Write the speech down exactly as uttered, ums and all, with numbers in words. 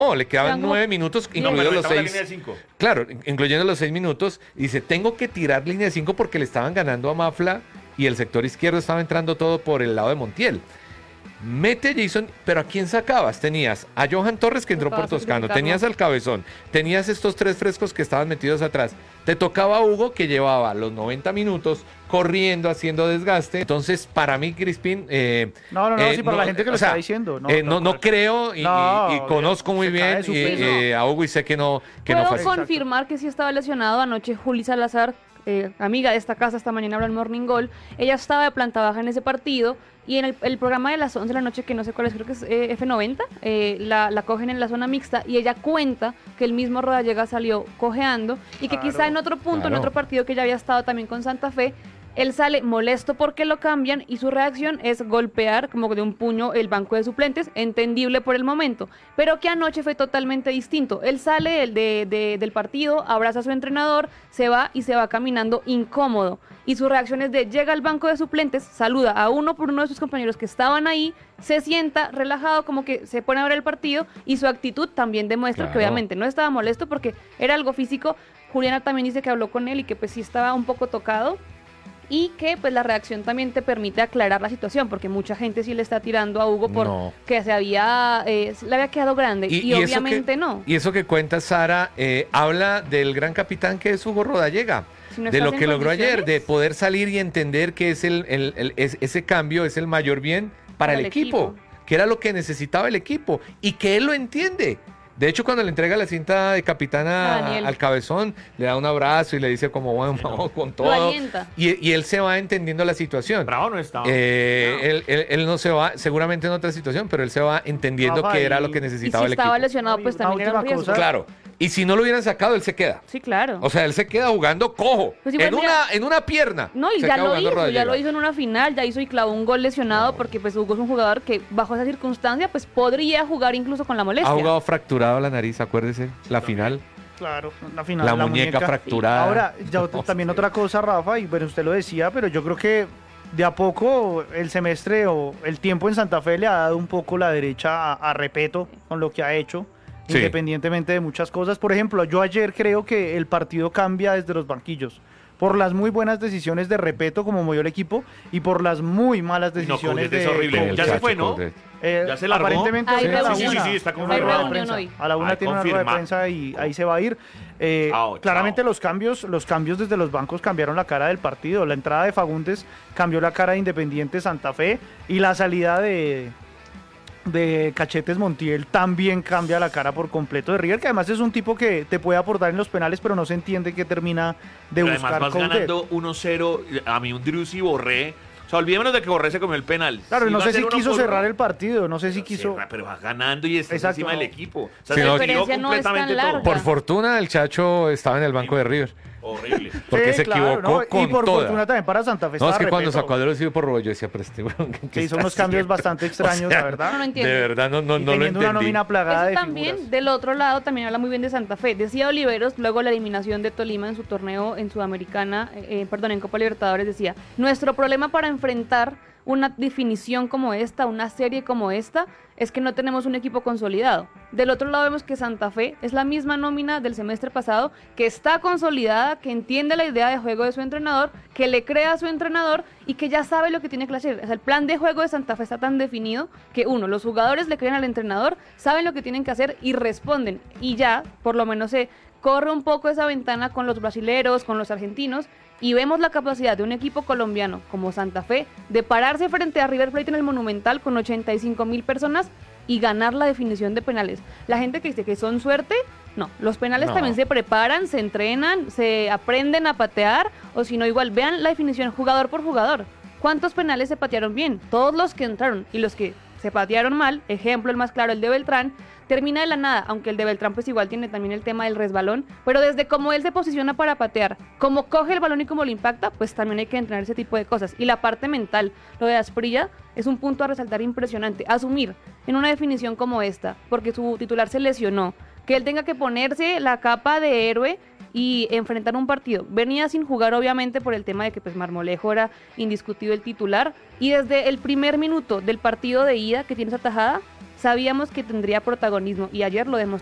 No, le quedaban nueve minutos, incluidos los seis. Claro, incluyendo los seis minutos. Dice, tengo que tirar línea de cinco porque le estaban ganando a Mafla y el sector izquierdo estaba entrando todo por el lado de Montiel. Mete a Jason, pero ¿a quién sacabas? Tenías a Johan Torres que entró por Toscano, tenías al Cabezón, tenías estos tres frescos que estaban metidos atrás. Te tocaba a Hugo que llevaba los noventa minutos corriendo, haciendo desgaste. Entonces, para mí, Crispín... Eh, no, no, no, eh, sí, para no, la gente que lo o sea, está diciendo. No, eh, no, no, no creo y, no, y, y conozco muy bien y, eh, a Hugo y sé que no que Puedo no fue confirmar que sí estaba lesionado. Anoche Juli Salazar, eh, amiga de esta casa, esta mañana habló en Morning Goal. Ella estaba de planta baja en ese partido y en el, el programa de las once de la noche, que no sé cuál es, creo que es eh, F noventa, eh, la, la cogen en la zona mixta y ella cuenta que el mismo Rodallega salió cojeando y que Claro, quizá en otro punto, claro. en otro partido que ya había estado también con Santa Fe, él sale molesto porque lo cambian y su reacción es golpear como de un puño el banco de suplentes, entendible por el momento, pero que anoche fue totalmente distinto. Él sale el de, de, del partido, abraza a su entrenador, se va y se va caminando incómodo. Y su reacción es de llega al banco de suplentes, saluda a uno por uno de sus compañeros que estaban ahí, se sienta relajado como que se pone a ver el partido y su actitud también demuestra Claro. que obviamente no estaba molesto porque era algo físico. Juliana también dice que habló con él y que pues sí estaba un poco tocado. Y que pues la reacción también te permite aclarar la situación, porque mucha gente sí le está tirando a Hugo por No. que se había, eh, le había quedado grande, y, y eso obviamente que, no. Y eso que cuenta Sara, eh, habla del gran capitán que es Hugo Rodallega, Si no de estás lo en que logró ayer, condiciones, de poder salir y entender que es el, el- el- es- ese cambio es el mayor bien para, el, equipo, que era lo que necesitaba el equipo, y que él lo entiende. De hecho, cuando le entrega la cinta de capitana A Daniel. al Cabezón, le da un abrazo y le dice como, bueno, vamos con Lo todo. alienta. Y, y él se va entendiendo la situación. Bravo no estaba. Eh, No. él, él- él no se va, seguramente en otra situación, pero él se va entendiendo Rafa, que era y- lo que Y necesitaba si el estaba equipo. lesionado, pues Una también era un última riesgo. cosa. Claro. Y si no lo hubieran sacado, él se queda. Sí, claro. O sea, él se queda jugando cojo. Pues igual en, mira- una, en una pierna. No, y se ya queda lo jugando hizo, ya Rodallega. lo hizo en una final, ya hizo y clavó un gol lesionado, porque pues Hugo es un jugador que bajo esa circunstancia pues podría jugar incluso con la molestia. Ha jugado fracturado la nariz, acuérdese. La final. Claro, la final. La muñeca fracturada. Ahora, ya ot- No, también sí. otra cosa, Rafa, y bueno, usted lo decía, pero yo creo que de a poco el semestre o el tiempo en Santa Fe le ha dado un poco la derecha a, a Repeto con lo que ha hecho, Sí. independientemente de muchas cosas. Por ejemplo, yo ayer creo que el partido cambia desde los banquillos. Por las muy buenas decisiones de Repeto como movió el equipo y por las muy malas No, decisiones Coudet es de horrible. El Ya se Chacho fue, ¿no? Coudet. Eh, ¿Ya se largó? Aparentemente Hay sí, a la reunión. una. Sí, sí, sí, está Tiene una confirmado. rueda de Hay prensa. reunión hoy. A la una Ay, tiene una rueda de confirma. prensa y ahí se va a ir. Eh, Chao, chao. claramente los cambios, los cambios desde los bancos cambiaron la cara del partido. La entrada de Fagundes cambió la cara de Independiente Santa Fe y la salida de de Cachetes Montiel también cambia la cara por completo de River, que además es un tipo que te puede aportar en los penales, pero no se entiende que termina de Pero buscar además vas Coudet. ganando uno cero. A mí un Driussi Borré. O sea, olvidémonos de que Borré se comió el penal. Claro, Sí no va sé a ser si uno quiso por cerrar uno, el partido, no sé si pero quiso... cerra- pero vas ganando y estás Exacto, encima no. del equipo. O sea, Sí, se no- definió La diferencia no es tan completamente larga. todo. Por fortuna, el Chacho estaba en el banco de River. Horrible. Porque Sí, se claro, equivocó ¿no? con Y por toda. fortuna también para Santa Fe No, es estaba que cuando Repeto, sacó a Delosio por Robo, yo decía, pero este weón, ¿qué que hizo está unos cambios haciendo? bastante extraños, O sea, la verdad. No lo De entiendo. verdad, no, no, Y no lo teniendo una entendí. nómina plagada Eso de también, figuras. del otro lado, también habla muy bien de Santa Fe. Decía Oliveros, luego la eliminación de Tolima en su torneo en Sudamericana, eh, perdón, en Copa Libertadores, decía, nuestro problema para enfrentar una definición como esta, una serie como esta, es que no tenemos un equipo consolidado. Del otro lado vemos que Santa Fe es la misma nómina del semestre pasado, que está consolidada, que entiende la idea de juego de su entrenador, que le crea a su entrenador y que ya sabe lo que tiene que hacer. O sea, el plan de juego de Santa Fe está tan definido que uno, los jugadores le creen al entrenador, saben lo que tienen que hacer y responden. Y ya, por lo menos se corre un poco esa ventana con los brasileros, con los argentinos, y vemos la capacidad de un equipo colombiano como Santa Fe de pararse frente a River Plate en el Monumental con ochenta y cinco mil personas y ganar la definición de penales. La gente que dice que son suerte, no, los penales No. también se preparan, se entrenan, se aprenden a patear, o si no, igual vean la definición jugador por jugador. ¿Cuántos penales se patearon bien? Todos los que entraron, y los que se patearon mal, ejemplo el más claro, el de Beltrán, termina de la nada, aunque el de Beltrán pues igual tiene también el tema del resbalón, pero desde cómo él se posiciona para patear, cómo coge el balón y cómo lo impacta, pues también hay que entrenar ese tipo de cosas. Y la parte mental, lo de Asprilla, es un punto a resaltar impresionante, asumir en una definición como esta, porque su titular se lesionó, que él tenga que ponerse la capa de héroe y enfrentar un partido. Venía sin jugar obviamente por el tema de que pues Marmolejo era indiscutido el titular, y desde el primer minuto del partido de ida que tiene esa tajada, Sabíamos que tendría protagonismo y ayer lo demostró.